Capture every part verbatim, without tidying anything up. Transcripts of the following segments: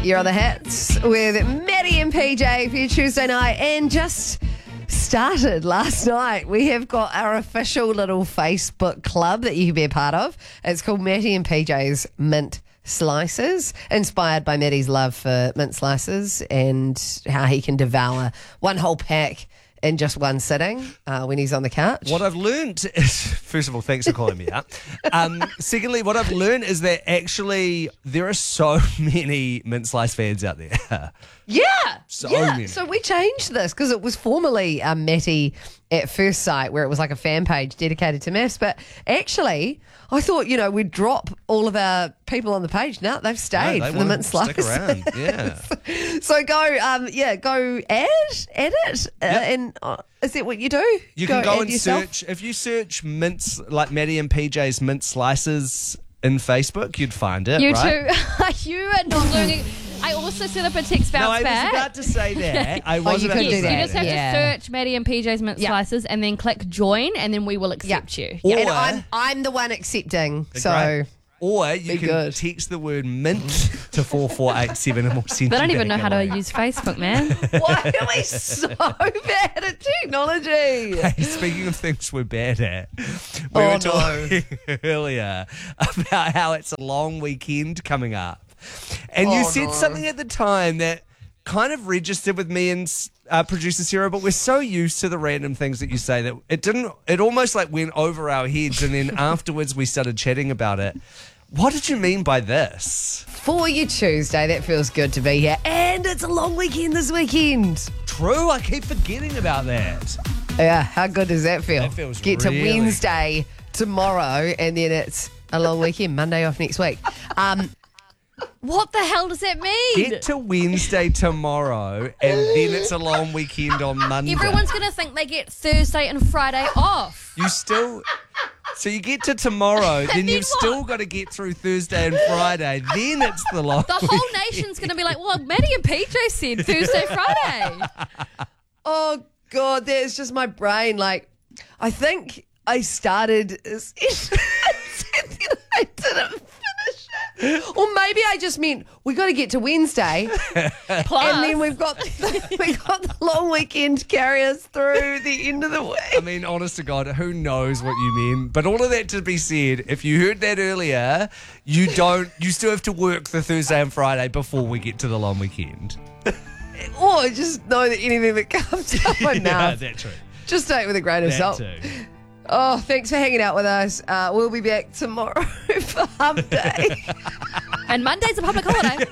You're on the hits with Maddie and P J for your Tuesday night, and just started last night. We have got our official little Facebook club that you can be a part of. It's called Maddie and P J's Mint Slices, inspired by Maddie's love for mint slices and how he can devour one whole pack in just one sitting uh, when he's on the couch. What I've learned is, first of all, thanks for calling me out. Um, secondly, what I've learned is that actually there are so many mint slice fans out there. Yeah, So yeah. many. So we changed this because it was formerly um, Matty at First Sight, where it was like a fan page dedicated to maths. But actually, I thought, you know, we'd drop all of our people on the page. No, they've stayed No, they for the wanna mint slice. stick around, yeah. So go, um, yeah, go add, add it, uh, Yep. and uh, is that what you do? You can go add and yourself? search, if you search mints, like Maddie and P J's mint slices in Facebook, you'd find it, You right? two, you are not learning. I also set up a text bounce No, I back. was about to say that. I was you about could to do Yes, say you just have Yeah. to search Maddie and P J's mint Yeah. slices and then click join, and then we will accept you. Or, And I'm, I'm the one accepting. So Great. or you Be can good. text the word mint to four four eight seven and we'll send They you don't even know back how a to link. use Facebook, man. why are we so bad at technology? Hey, speaking of things we're bad at, we Oh, were no. talking earlier about how it's a long weekend coming up. And you Oh, said no. something at the time that kind of registered with me and uh, producer Sarah, but we're so used to the random things that you say that it didn't, it almost like went over our heads, and then afterwards we started chatting about it. What did you mean by this? For you Tuesday, that feels good to be here. And it's a long weekend this weekend. True, I keep forgetting about that. Yeah, how good does that feel? That feels Get really to Wednesday tomorrow, and then it's a long weekend, Monday off next week. Um, What the hell does that mean? Get to Wednesday tomorrow, and then it's a long weekend on Monday. Everyone's going to think they get Thursday and Friday off. You still... So you get to tomorrow, then then you've what? still got to get through Thursday and Friday, then it's the long The whole nation's going to be like, well, Maddie and P J said Thursday, Friday. oh, God, that's just my brain. Like, I think I started... I didn't finish it. Or maybe I just meant we got to get to Wednesday, Plus, and then we've got we got the long weekend to carry us through the end of the week. I mean, honest to God, who knows what you mean? But all of that to be said, if you heard that earlier, you don't. You still have to work the Thursday and Friday before we get to the long weekend. Or just know that anything that comes up, oh, no, Yeah, that's true. just take it with a grain of That salt. too. Oh, thanks for hanging out with us. Uh, we'll be back tomorrow for Hump Day. and Monday's a public holiday.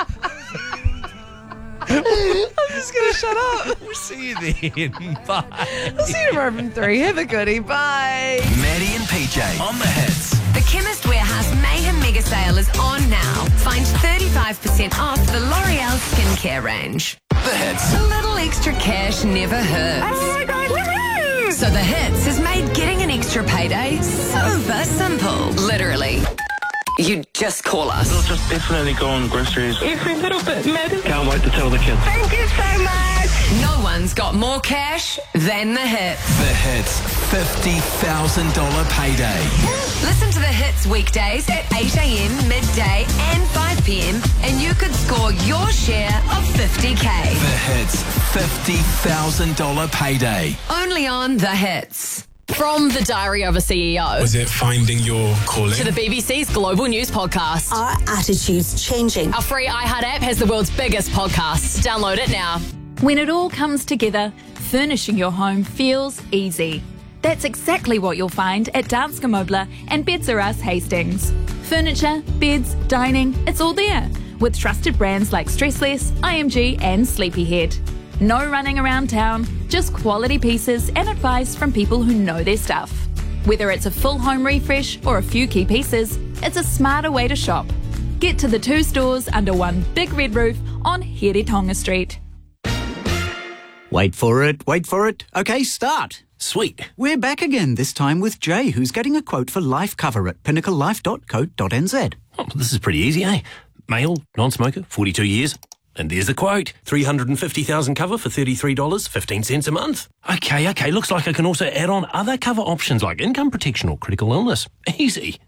I'm just going to shut up. We'll see you then. Bye. I'll see you tomorrow from three. Have a goodie. Bye. Maddie and P J on the hits. The Chemist Warehouse Mayhem Mega Sale is on now. Find thirty-five percent off the L'Oreal skincare range. The hits. A little extra cash never hurts. Oh my God, woohoo! So The Hits has made getting an extra payday super simple. Literally. You just call us. We'll just definitely go on groceries every little bit, Maddie. Can't wait to tell the kids. Thank you so much. No one's got more cash than The Hits. The hits. fifty thousand dollars payday. Listen to The Hits weekdays at eight a.m, midday and five p.m. and you could score your share of fifty K. The hits. fifty thousand dollars payday. Only on The Hits. From the Diary of a C E O Was it finding your calling? to the B B C's Global News Podcast. Our attitude's changing. Our free iHeart app has the world's biggest podcasts. Download it now. When it all comes together, furnishing your home feels easy. That's exactly what you'll find at Danske Møbler and Beds R Us Hastings. Furniture, beds, dining, it's all there. With trusted brands like Stressless, I M G and Sleepyhead. No running around town, just quality pieces and advice from people who know their stuff. Whether it's a full home refresh or a few key pieces, it's a smarter way to shop. Get to the two stores under one big red roof on Here Tonga Street. Wait for it, wait for it. Okay, start. Sweet. We're back again, this time with Jay, who's getting a quote for life cover at pinnacle life dot co dot n z. Oh, this is pretty easy, eh? Male, non-smoker, forty-two years. And there's the quote. three hundred fifty thousand cover for thirty-three dollars and fifteen cents a month. Okay, okay. Looks like I can also add on other cover options like income protection or critical illness. Easy.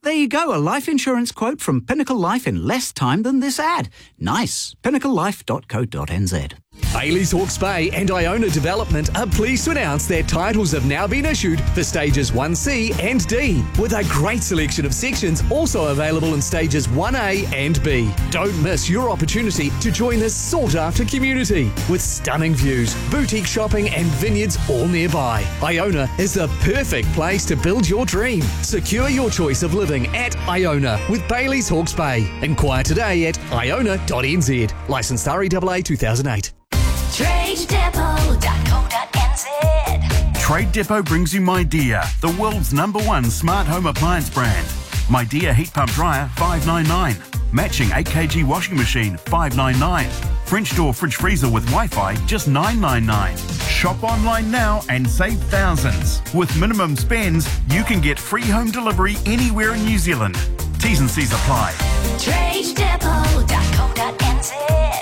There you go, a life insurance quote from Pinnacle Life in less time than this ad. Nice. pinnacle life dot co dot n z. Bailey's Hawke's Bay and Iona Development are pleased to announce their titles have now been issued for stages one C and D, with a great selection of sections also available in stages one A and B. Don't miss your opportunity to join this sought-after community with stunning views, boutique shopping and vineyards all nearby. Iona is the perfect place to build your dream. Secure your choice of living at Iona with Bailey's Hawke's Bay. Inquire today at iona dot n z. Licensed R E A A two thousand eight. trade depot dot co dot n z. Trade Depot brings you MyDear, the world's number one smart home appliance brand. MyDear heat pump dryer, five ninety-nine. Matching eight kilogram washing machine, five ninety-nine. French door fridge freezer with Wi-Fi, just nine ninety-nine. Shop online now and save thousands. With minimum spends, you can get free home delivery anywhere in New Zealand. T's and C's apply. trade depot dot co dot n z.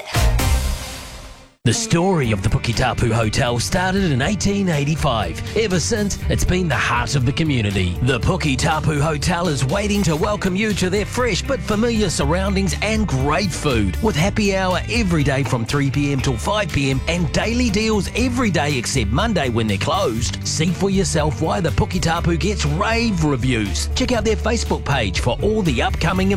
The story of the Puketapu Hotel started in eighteen eighty-five. Ever since, it's been the heart of the community. The Puketapu Hotel is waiting to welcome you to their fresh but familiar surroundings and great food. With happy hour every day from three p m till five p m and daily deals every day except Monday when they're closed. See for yourself why the Puketapu gets rave reviews. Check out their Facebook page for all the upcoming